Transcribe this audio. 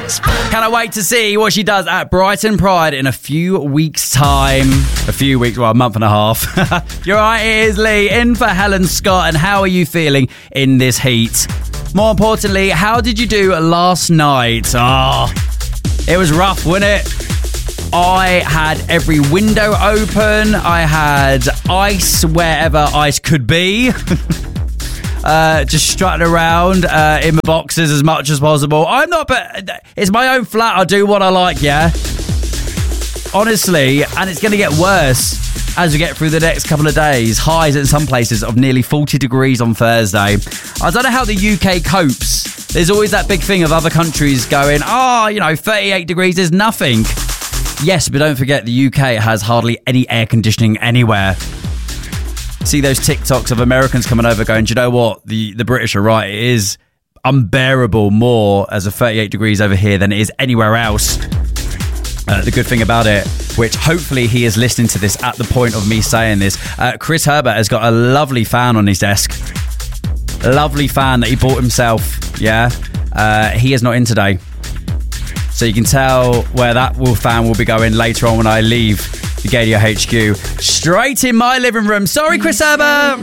Cannot wait to see what she does at Brighton Pride in a few weeks' time. A month and a half. You're right, it is Lee in for Helen Scott. And how are you feeling in this heat? More importantly, how did you do last night? It was rough, wasn't it? I had every window open. I had ice wherever ice could be. Just strutting around in my boxes as much as possible. It's my own flat. I do what I like, yeah? Honestly, and it's going to get worse as we get through the next couple of days. Highs in some places of nearly 40 degrees on Thursday. I don't know how the UK copes. There's always that big thing of other countries going, 38 degrees is nothing. Yes, but don't forget the UK has hardly any air conditioning anywhere. See those TikToks of Americans coming over going, do you know what? The British are right. It is unbearable more as a 38 degrees over here than it is anywhere else. The good thing about it, which hopefully he is listening to this at the point of me saying this, Chris Herbert has got a lovely fan on his desk. Lovely fan that he bought himself. Yeah. He is not in today. So you can tell where that fan will be going later on when I leave the Gadio HQ. Straight in my living room. Sorry, Chris Herbert.